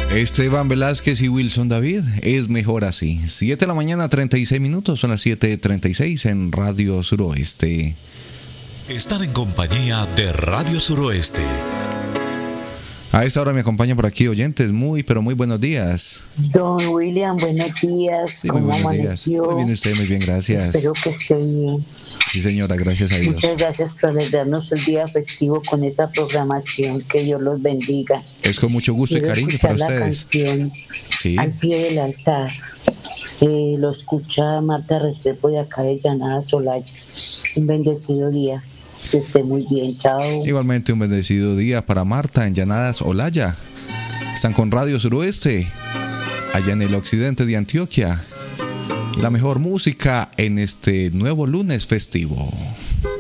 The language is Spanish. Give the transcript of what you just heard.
Esteban Velázquez y Wilson David, es mejor así. 7 de la mañana, 36 minutos, son las 7:36 en Radio Suroeste. Están en compañía de Radio Suroeste. A esta hora me acompañan por aquí oyentes, pero muy buenos días. Don William, buenos días. Sí, muy buenos días. Muy bien usted, muy bien, gracias. Espero que esté bien. Sí, señora, gracias a Dios. Muchas gracias por darnos el día festivo con esa programación. Que Dios los bendiga. Es con mucho gusto y cariño para ustedes. La canción sí. Al pie del altar. Lo escucha Marta Restrepo de acá de Llanada Solaya. Un bendecido día. Que esté muy bien, chao. Igualmente un bendecido día para Marta en Llanadas Olaya. Están con Radio Suroeste, allá en el occidente de Antioquia. La mejor música en este nuevo lunes festivo.